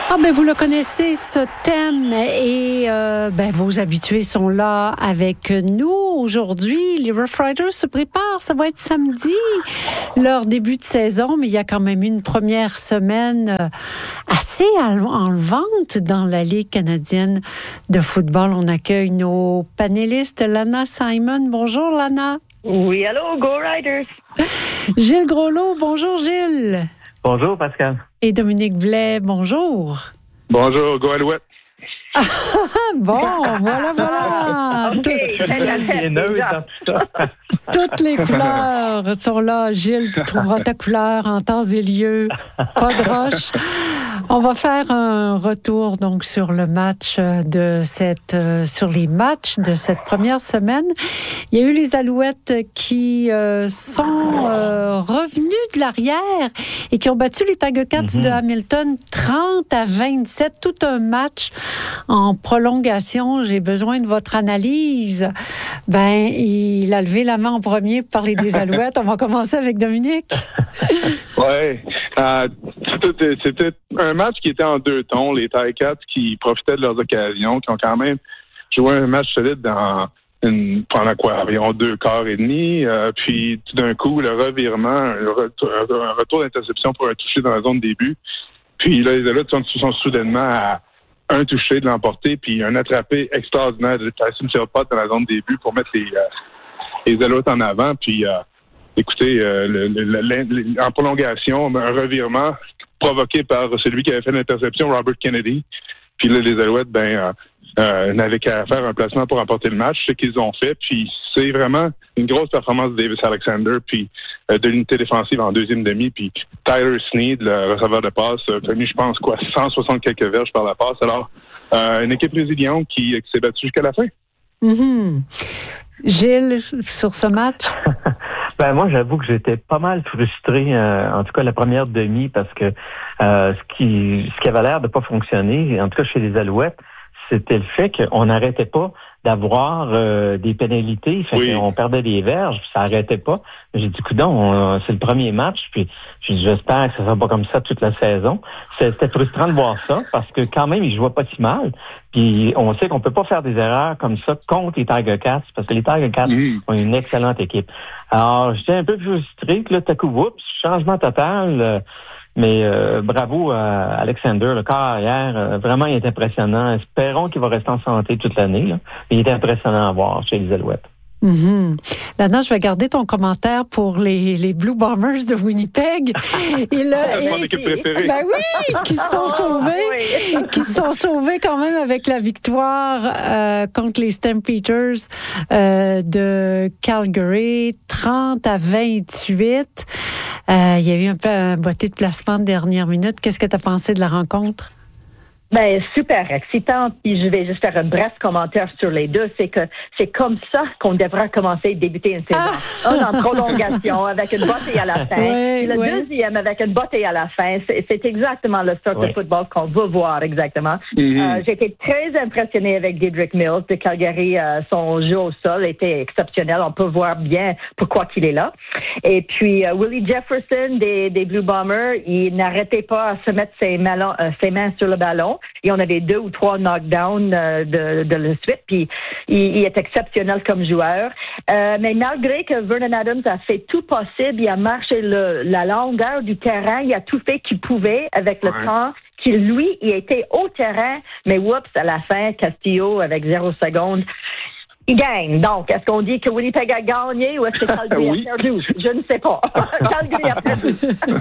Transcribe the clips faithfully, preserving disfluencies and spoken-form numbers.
Ah ben vous le connaissez, ce thème, et euh, ben vos habitués sont là avec nous aujourd'hui. Les Rough Riders se préparent, ça va être samedi, leur début de saison, mais il y a quand même une première semaine assez enlevante dans la Ligue canadienne de football. On accueille nos panélistes, Lana Simon. Bonjour Lana. Oui, allô, Go Riders. Gilles Groslot, bonjour Gilles. Bonjour, Pascal. Et Dominique Blais, bonjour. Bonjour, Go Alouette. Bon, voilà, voilà. Okay. Tout, toutes les couleurs sont là. Gilles, tu trouveras ta couleur en temps et lieu. Pas de roche. On va faire un retour donc sur le match de cette, euh, sur les matchs de cette première semaine. Il y a eu les Alouettes qui euh, sont euh, revenus de l'arrière et qui ont battu les Tiger Cats mm-hmm. de Hamilton trente à vingt-sept. Tout un match en prolongation. J'ai besoin de votre analyse. Ben, il a levé la main en premier pour parler des Alouettes. On va commencer avec Dominique. Oui. Euh, c'était, c'était un match qui était en deux tons. Les Tiger Cats qui profitaient de leurs occasions, qui ont quand même joué un match solide dans une, pendant quoi, environ deux quarts et demi. Euh, puis tout d'un coup, le revirement, un retour, un retour d'interception pour un touché dans la zone de début. Puis là, les Alouettes sont, sont soudainement à un touché de l'emporter, puis un attrapé extraordinaire de Tyson Philpott dans la zone de début pour mettre les, euh, les Alouettes en avant. Puis euh, écoutez, euh, le, le, le, le, en prolongation, un revirement provoqué par celui qui avait fait l'interception, Robert Kennedy. Puis là, les Alouettes, ben, euh, euh, n'avaient qu'à faire un placement pour remporter le match, ce qu'ils ont fait. Puis c'est vraiment une grosse performance de Davis Alexander, puis euh, de l'unité défensive en deuxième demi. Puis Tyler Snead, le receveur de passe, a tenu, je pense, quoi, cent soixante quelques verges par la passe. Alors, euh, une équipe résiliente qui, qui s'est battue jusqu'à la fin. Mm-hmm. Gilles, sur ce match? Ben moi, j'avoue que j'étais pas mal frustré, euh, en tout cas la première demi, parce que euh, ce qui ce qui avait l'air de pas fonctionner, en tout cas chez les Alouettes, c'était le fait qu'on n'arrêtait pas d'avoir euh, des pénalités, fait oui. qu'on perdait des verges, puis ça n'arrêtait pas. J'ai dit, coudonc, c'est le premier match, puis j'espère que ça ne sera pas comme ça toute la saison. C'était frustrant de voir ça, parce que quand même, ils jouaient pas si mal. Puis on sait qu'on peut pas faire des erreurs comme ça contre les Tiger Cats, parce que les Tiger Cats mmh. ont une excellente équipe. Alors, j'étais un peu frustré que là, tout à coup, oups, changement total. Euh, Mais euh, bravo à Alexander, le corps arrière, euh, vraiment il est impressionnant. Espérons qu'il va rester en santé toute l'année. Là. Il est impressionnant à voir chez les Alouettes. Mm-hmm. Là, je vais garder ton commentaire pour les, les Blue Bombers de Winnipeg. Et là, et, mon équipe préférée. Ben oui, qui se sont sauvés, qui se sont sauvés quand même avec la victoire euh, contre les Stampeders euh, de Calgary, trente à vingt-huit. Euh, il y a eu un peu un botté de placement de dernière minute. Qu'est-ce que tu as pensé de la rencontre? Ben, super excitant. Puis je vais juste faire un bref commentaire sur les deux. C'est que c'est comme ça qu'on devra commencer à débuter une saison. Ah! Un en prolongation avec une bottée à la fin. Oui, et le oui. deuxième avec une bottée à la fin. C'est, c'est exactement le sort oui. de football qu'on veut voir exactement. Mm-hmm. Euh, j'ai été très impressionnée avec Dedrick Mills de Calgary. Euh, son jeu au sol était exceptionnel. On peut voir bien pourquoi qu'il est là. Et puis euh, Willie Jefferson des, des Blue Bombers, il n'arrêtait pas à se mettre ses, malons, euh, ses mains sur le ballon. Et on avait deux ou trois knockdowns euh, de, de la suite. Puis il, il est exceptionnel comme joueur. Euh, mais malgré que Vernon Adams a fait tout possible, il a marché le, la longueur du terrain, il a tout fait qu'il pouvait avec le ouais. temps. Qu'il, lui, il était au terrain, mais oups, à la fin, Castillo, avec zéro seconde, il gagne. Donc, est-ce qu'on dit que Winnipeg a gagné ou est-ce que Calgary oui. a perdu? Je ne sais pas. Calgary a perdu.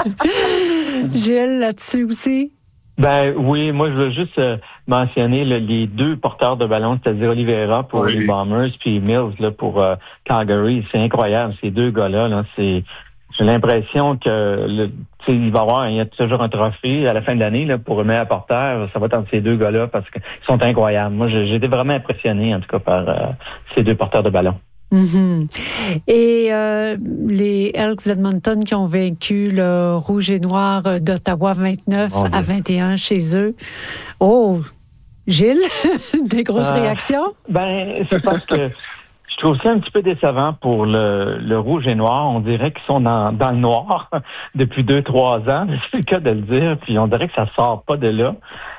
Gilles, là-dessus aussi? Ben oui, moi je veux juste euh, mentionner là, les deux porteurs de ballon, c'est-à-dire Oliveira pour oui. les Bombers puis Mills là, pour euh, Calgary. C'est incroyable, ces deux gars-là. Là, c'est j'ai l'impression que le, il va y avoir il y a toujours un trophée à la fin de l'année là, pour le meilleur porteur. Ça va être entre ces deux gars-là parce qu'ils sont incroyables. Moi, j'ai, j'ai été vraiment impressionné en tout cas par euh, ces deux porteurs de ballon. Mm-hmm. Et euh, les Elks d'Edmonton qui ont vaincu le Rouge et Noir d'Ottawa vingt-neuf oh, à vingt et un chez eux. Oh, Gilles, des grosses euh, réactions? Ben, c'est parce que je trouve ça un petit peu décevant pour le, le Rouge et Noir. On dirait qu'ils sont dans, dans le noir depuis deux, trois ans. C'est le cas de le dire. Puis on dirait que ça sort pas de là.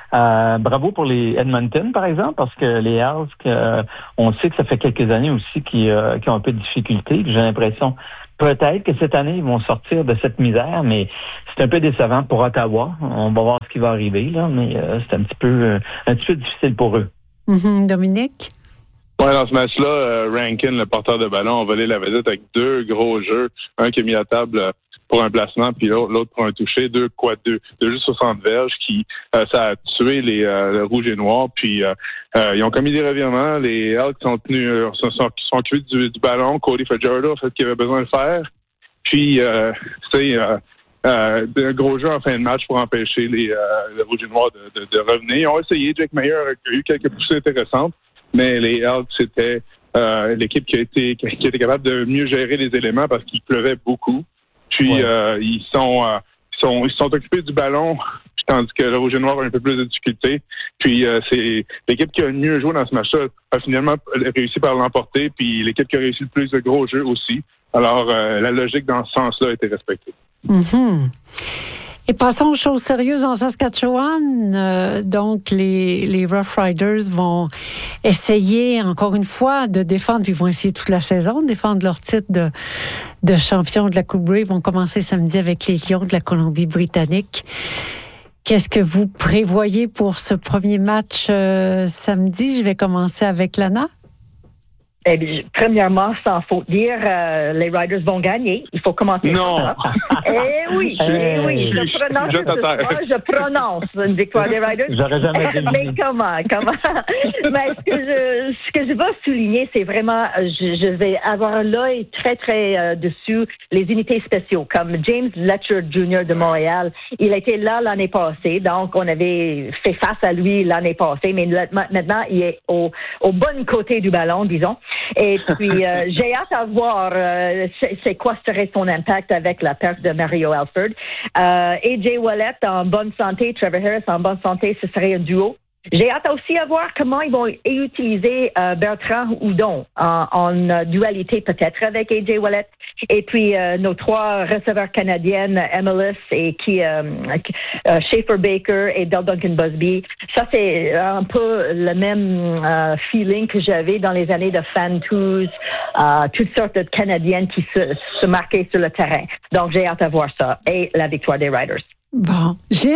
Euh, bravo pour les Edmonton, par exemple, parce que les Elks, euh, on sait que ça fait quelques années aussi qu'ils, euh, qu'ils ont un peu de difficultés. J'ai l'impression peut-être que cette année, ils vont sortir de cette misère, mais c'est un peu décevant pour Ottawa. On va voir ce qui va arriver, là, mais euh, c'est un petit peu euh, un petit peu difficile pour eux. Mm-hmm. Dominique? Ouais, dans ce match-là, euh, Rankin, le porteur de ballon, a volé la vedette avec deux gros jeux. Un qui a mis à table pour un placement, puis l'autre, l'autre pour un toucher. Deux quoi, deux, deux jeux soixante verges qui, euh, ça a tué les euh, le rouge et noir. Puis euh, euh, ils ont commis des revirements. Les Elks sont tenus, euh, sont, sont, sont occupés du, du ballon. Cody Fajardo a fait ce qu'il avait besoin de faire. Puis, euh, c'est euh, euh, un gros jeu en fin de match pour empêcher les euh, le rouge et noir de, de, de revenir. Ils ont essayé. Jake Mayer a eu quelques poussées intéressantes. Mais les Elks, c'était euh, l'équipe qui a été qui était capable de mieux gérer les éléments parce qu'il pleuvait beaucoup. Puis ouais. euh, ils sont euh, ils sont ils sont occupés du ballon, tandis que le Rouge et Noir a un peu plus de difficultés. Puis euh, c'est l'équipe qui a le mieux joué dans ce match-là a finalement réussi par l'emporter. Puis l'équipe qui a réussi le plus de gros jeux aussi. Alors euh, la logique dans ce sens-là a été respectée. Mm-hmm. Et passons aux choses sérieuses en Saskatchewan. Euh, donc, les, les Rough Riders vont essayer, encore une fois, de défendre, puis ils vont essayer toute la saison, de défendre leur titre de, de champion de la Coupe Grey. Ils vont commencer samedi avec les Lions de la Colombie-Britannique. Qu'est-ce que vous prévoyez pour ce premier match euh, samedi? Je vais commencer avec Lana. Eh bien, premièrement, sans faute dire, euh, les Riders vont gagner. Il faut commencer. Non. Eh oui, eh oui. Je prononce, je, ce je prononce une victoire des Riders. J'aurais jamais deviné. Mais comment, comment? Mais ce que je, ce que je veux souligner, c'est vraiment, je, je vais avoir l'œil très, très euh, dessus les unités spéciaux, comme James Letcher junior de Montréal. Il était là l'année passée, donc on avait fait face à lui l'année passée, mais maintenant, il est au, au bon côté du ballon, disons. Et puis, euh, j'ai hâte à voir euh, c'est, c'est quoi serait son impact avec la perte de Mario Alford. Euh, A J Ouellet en bonne santé, Trevor Harris en bonne santé, ce serait un duo. J'ai hâte aussi à voir comment ils vont utiliser euh, Bertrand Houdon en, en uh, dualité peut-être avec A J Ouellet. Et puis euh, nos trois receveurs canadiennes, Emilus et qui euh, euh, Schaefer Baker et Del Duncan Busby. Ça c'est un peu le même euh, feeling que j'avais dans les années de Fantous, euh, toutes sortes de Canadiennes qui se, se marquaient sur le terrain. Donc j'ai hâte à voir ça et la victoire des Riders. Bon, Gilles?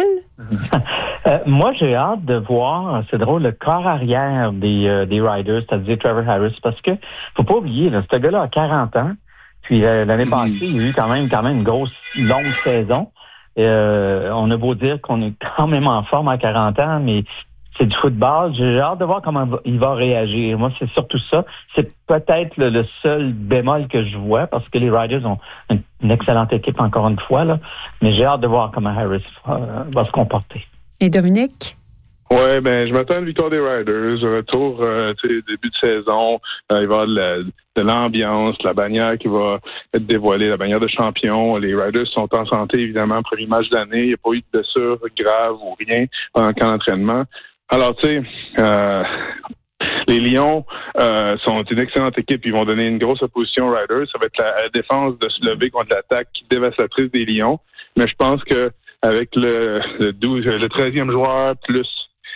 euh, moi, j'ai hâte de voir, c'est drôle, le corps arrière des, euh, des Riders, c'est-à-dire Trevor Harris, parce que faut pas oublier, là, ce gars-là a quarante ans, puis euh, l'année passée, il a eu quand même, quand même une grosse, longue saison. Euh, on a beau dire qu'on est quand même en forme à quarante ans, mais c'est du football. J'ai hâte de voir comment il va réagir. Moi, c'est surtout ça. C'est peut-être le, le seul bémol que je vois parce que les Riders ont une, une excellente équipe, encore une fois, là. Mais j'ai hâte de voir comment Harris va, va se comporter. Et Dominique? Oui, ben je m'attends à une victoire des Riders. Retour, euh, tu sais, début de saison. Euh, il va y avoir de, la, de l'ambiance, la bannière qui va être dévoilée, la bannière de champion. Les Riders sont en santé, évidemment. Premier match de l'année. Il n'y a pas eu de blessure grave ou rien pendant le camp d'entraînement. Alors, tu sais, euh, les Lions euh, sont une excellente équipe. Ils vont donner une grosse opposition aux Riders. Ça va être la, la défense de se lever contre l'attaque dévastatrice des Lions. Mais je pense que avec le, le douze, le treizième joueur plus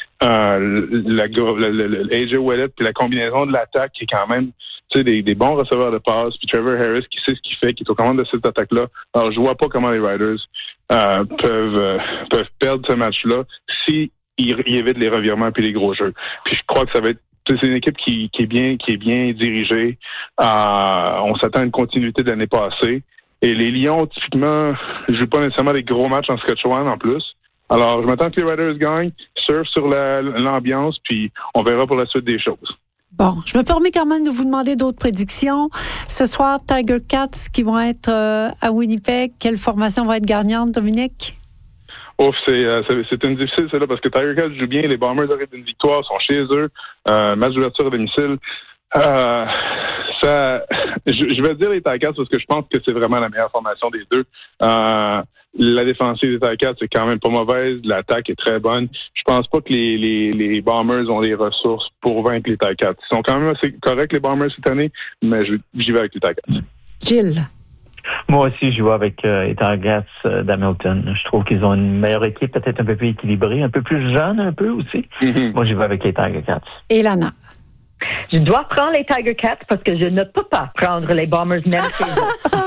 euh, la, le, le, le A J Ouellet puis la combinaison de l'attaque qui est quand même, tu sais, des, des bons receveurs de passe, puis Trevor Harris qui sait ce qu'il fait, qui est aux commandes de cette attaque-là. Alors, je vois pas comment les Riders euh, peuvent euh, peuvent perdre ce match-là si il, il évite les revirements puis les gros jeux. Puis je crois que ça va être c'est une équipe qui, qui est bien qui est bien dirigée. Euh, on s'attend à une continuité de l'année passée. Et les Lions, typiquement, ne jouent pas nécessairement des gros matchs en Saskatchewan en plus. Alors, je m'attends que les Riders gagnent, surfent sur la, l'ambiance, puis on verra pour la suite des choses. Bon, je me permets quand même de vous demander d'autres prédictions. Ce soir, Tiger Cats qui vont être euh, à Winnipeg. Quelle formation va être gagnante, Dominique? Ouf, c'est, euh, c'est, c'est une difficile, celle-là, parce que Tiger Cats joue bien, les Bombers auraient une victoire, sont chez eux, euh, match d'ouverture à domicile. Euh, ça, je, je vais dire les Tiger Cats parce que je pense que c'est vraiment la meilleure formation des deux. Euh, la défensive des Tiger Cats, c'est quand même pas mauvaise, l'attaque est très bonne. Je pense pas que les, les, les Bombers ont les ressources pour vaincre les Tiger Cats. Ils sont quand même assez corrects, les Bombers, cette année, mais je, j'y vais avec les Tiger Cats. Gilles? Moi aussi, je joue avec euh, les Tigers euh, d'Hamilton. Je trouve qu'ils ont une meilleure équipe, peut-être un peu plus équilibrée, un peu plus jeune un peu aussi. Mm-hmm. Moi, je joue avec les Tiger Cats. Et Lana? Je dois prendre les Tiger Cats parce que je ne peux pas prendre les Bombers même saison.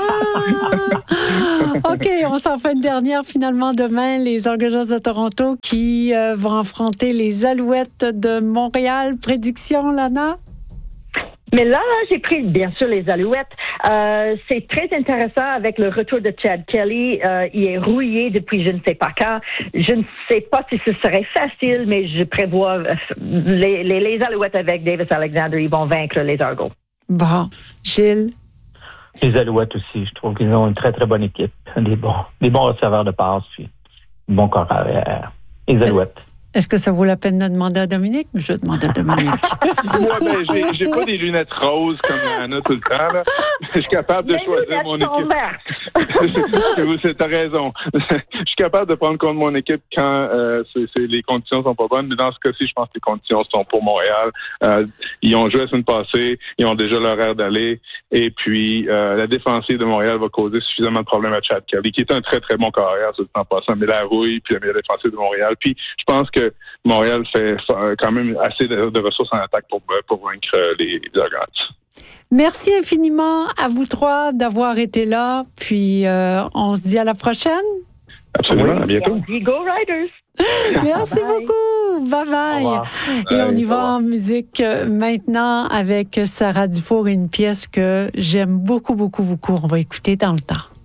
OK, on s'en fait une dernière finalement demain. Les Argonauts de Toronto qui euh, vont affronter les Alouettes de Montréal. Prédiction, Lana? Mais là, là, j'ai pris bien sûr les Alouettes. Euh, c'est très intéressant avec le retour de Chad Kelly. Euh, il est rouillé depuis je ne sais pas quand. Je ne sais pas si ce serait facile, mais je prévois euh, les, les, les Alouettes avec Davis Alexander, ils vont vaincre les Argos. Bon, Gilles? Les Alouettes aussi. Je trouve qu'ils ont une très, très bonne équipe. Des bons, des bons receveurs de passe, puis bon corps arrière. Les Alouettes. Est-ce que ça vaut la peine de demander à Dominique? Je vais demander à Dominique. Moi, ben, j'ai, j'ai pas des lunettes roses comme Anna tout le temps, là. Je suis capable de Les choisir mon équipe. C'est, t'as raison. Je suis capable de prendre compte de mon équipe quand euh, c'est, c'est, les conditions sont pas bonnes, mais dans ce cas-ci, je pense que les conditions sont pour Montréal. Euh, ils ont joué la semaine passée, ils ont déjà l'horaire d'aller, et puis euh, la défensive de Montréal va causer suffisamment de problèmes à Chad Kelly, qui est un très, très bon carrière sur le temps passant, mais la rouille, puis la meilleure défensive de Montréal. Puis je pense que Montréal fait quand même assez de, de ressources en attaque pour, pour vaincre les, les Argonauts. Merci infiniment à vous trois d'avoir été là. Puis euh, on se dit à la prochaine. Absolument, oui. À bientôt. Go Riders! Merci bye. Beaucoup. Bye bye. Et bye. On y va en musique maintenant avec Sarah Dufour et une pièce que j'aime beaucoup, beaucoup, beaucoup. On va écouter Dans le temps.